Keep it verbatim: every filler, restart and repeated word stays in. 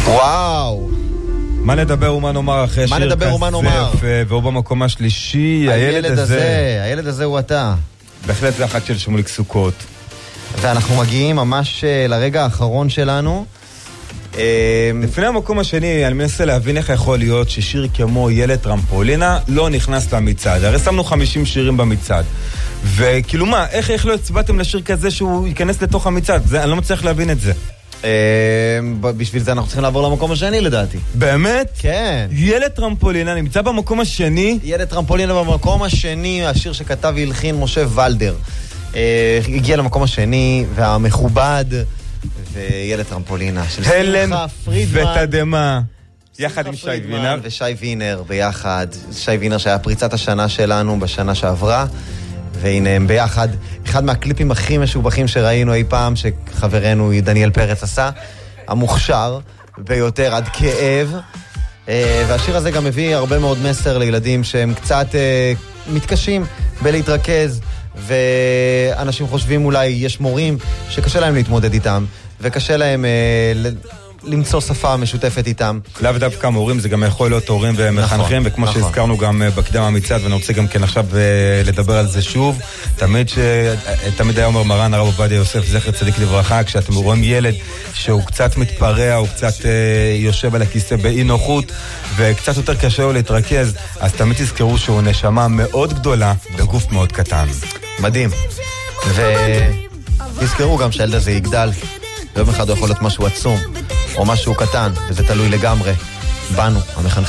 וואו. מה נדבר ומה נאמר אחרי שיר כסף, והוא במקום השלישי, הילד הזה. הילד הזה הוא אתה. בהחלט זה אחת של שמוליק סוכות. ואנחנו מגיעים ממש לרגע האחרון שלנו. לפני המקום השני, אני מנסה להבין איך יכול להיות ששיר כמו ילד טרמפולינה לא נכנס למצעד. הרי שמנו חמישים שירים במצעד. וכאילו מה, איך, איך לא הצבעתם לשיר כזה שהוא ייכנס לתוך המצעד? זה, אני לא מצליח להבין את זה. בשביל זה אנחנו צריכים לעבור למקום השני לדעתי. באמת? כן. ילד טרמפולינה נמצא במקום השני. ילד טרמפולינה במקום השני, השיר שכתב והלחין משה ולדר. הגיע למקום השני, והמכובד, וילד טרמפולינה של שמחה פרידמן. ותדמה. יחד עם שי וינר. ושי וינר ביחד. שי וינר שהיה פריצת השנה שלנו בשנה שעברה. והנה הם ביחד, אחד מהקליפים הכי משובחים שראינו אי פעם, שחברנו דניאל פרץ עשה, המוכשר ביותר עד כאב, והשיר הזה גם מביא הרבה מאוד מסר לילדים שהם קצת מתקשים בלהתרכז, ואנשים חושבים אולי יש מורים שקשה להם להתמודד איתם, וקשה להם למצוא שפה משותפת איתם. לאו דווקא מורים, זה גם יכול להיות הורים ומחנכים, וכמו שהזכרנו גם בקדם המצעד, ואני רוצה גם כן עכשיו לדבר על זה שוב, תמיד ש... תמיד היה אומר מרן הרב עובדיה יוסף, זכר צדיק לברכה, כשאתם רואים ילד שהוא קצת מתפרע, הוא קצת יושב על הכיסא באי נוחות, וקצת יותר קשה לו להתרכז, אז תמיד תזכרו שהוא נשמה מאוד גדולה, בגוף מאוד קטן. מדהים. ותזכרו גם שהילד הזה יגדל, ויום אחד הוא יכול להיות משהו עצום, או משהו קטן, וזה תלוי לגמרי בנו, המחנכים.